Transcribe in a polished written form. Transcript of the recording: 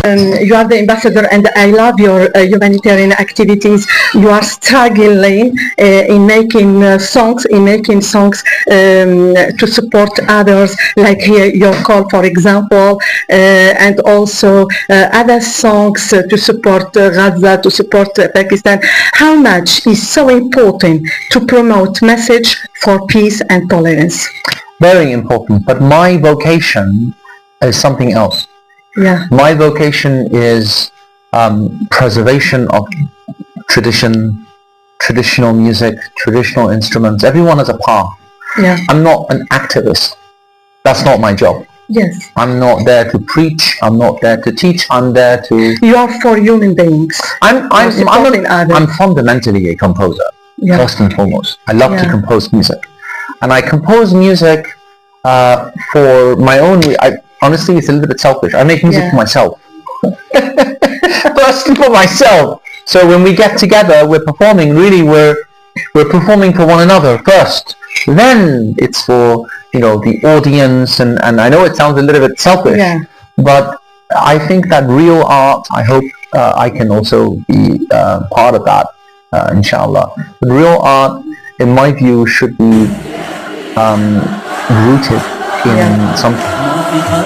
You are the ambassador, and I love your humanitarian activities. You are struggling in making songs, to support others, like here your call, for example, and also other songs to support Gaza, to support Pakistan. How much is so important to promote message for peace and tolerance? Very important, but my vocation is something else. Yeah. My vocation is preservation of traditional music, traditional instruments. Everyone has a part. Yeah. I'm not an activist. That's not my job. Yes. I'm not there to preach. I'm not there to teach. I'm there to... You are for human beings. I'm fundamentally a composer, first and foremost. I love to compose music. And I compose music for my own... honestly, it's a little bit selfish. I make music for myself. First for myself. So when we get together, we're performing. Really, we're performing for one another first. Then it's for the audience. And I know it sounds a little bit selfish, but I think that real art. I hope I can also be part of that, inshallah. But real art, in my view, should be rooted in something.